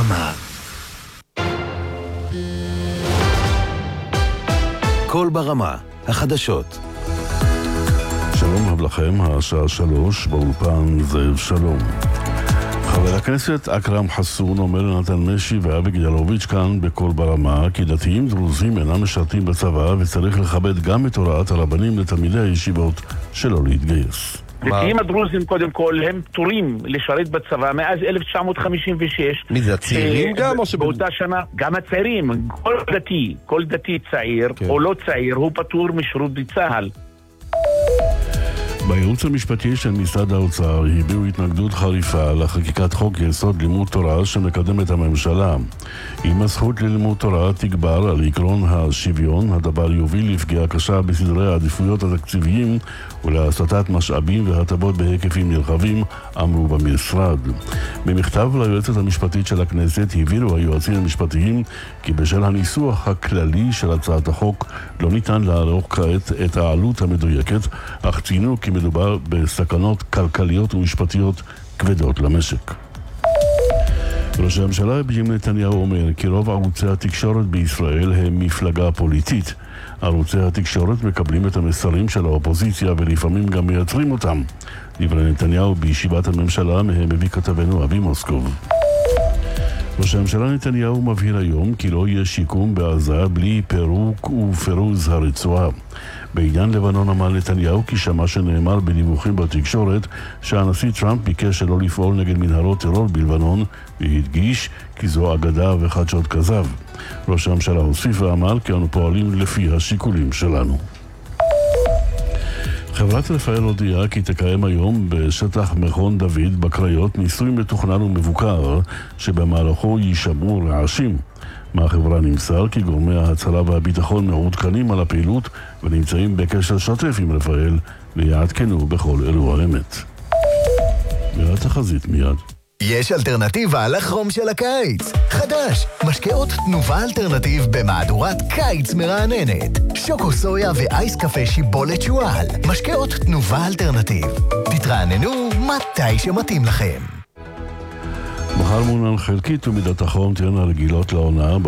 ברמה. קול ברמה, החדשות. שלום רב לכם, השעה 3 באולפן זאב שלום. חבר הכנסת אכרם חסון אומר לנתן משי ואביגדור יאלוביץ' כאן בקול ברמה כי דתיים דרוזים אינם משרתים בצבא וצריך לכבד גם את הוראת הרבנים לתלמידי הישיבות שלא להתגייס. דתיים הדרוזים קודם כל הם פטורים לשרת בצבא מאז 1956. מי זה, הצעירים גם או באותה שנה? גם הצעירים, כל דתי צעיר או לא צעיר הוא פטור משירות בצה"ל. בייעוץ המשפטי של משרד האוצר הביעו התנגדות חריפה לחקיקת חוק יסוד לימוד תורה שמקדמת הממשלה. אם הזכות ללימוד תורה תגבר על עקרון השוויון, הדבר יוביל לפגיעה קשה בסדרי העדיפויות התקציביים ולהסטת משאבים והטבות בהיקפים נרחבים, אמרו במשרד. במכתב ליועצת המשפטית של הכנסת הבהירו היועצים המשפטיים כי בשל הניסוח הכללי של הצעת החוק לא ניתן לערוך כעת את העלות המדויקת, אך ציינו כי מדובר בסכנות כלכליות ומשפטיות כבדות למשק. ראש הממשלה בנימין נתניהו אומר כי רוב ערוצי התקשורת בישראל הם מפלגה פוליטית. ערוצי התקשורת מקבלים את המסרים של האופוזיציה ולפעמים גם מייצרים אותם. דברי נתניהו בישיבת הממשלה מהם הביא כתבנו אבי מוסקוב. ראש הממשלה נתניהו מבהיר היום כי לא יהיה שיקום בעזה בלי פירוק ופירוז הרצועה. בעניין לבנון אמר נתניהו כי שמע שנאמר בדיווחים בתקשורת שהנשיא טראמפ ביקש שלא לפעול נגד מנהרות טרור בלבנון והדגיש כי זו אגדה וחדשות כזב. ראש הממשלה הוסיף ואמר כי אנו פועלים לפי השיקולים שלנו. חברת רפאל הודיעה כי תקיים היום בשטח מכון דוד בקריות ניסוי מתוכנן ומבוקר שבמהלכו יישמעו רעשים. מהחברה נמסר כי גורמי ההצלה והביטחון מעודכנים על הפעילות ונמצאים בקשר שוטף עם רפאל ויעדכנו בכל אירוע אמת. והתחזית מיד. יש אלטרנטיבה לחום של הקיץ. חדש, משקאות תנובה אלטרנטיב במהדורת קיץ מרעננת. שוקו סויה ואייס קפה שיבולת שואל. משקאות תנובה אלטרנטיב. תתרעננו מתי שמתאים לכם. מחר מונן חלקית ומידת החום תהיינה רגילות לעונה.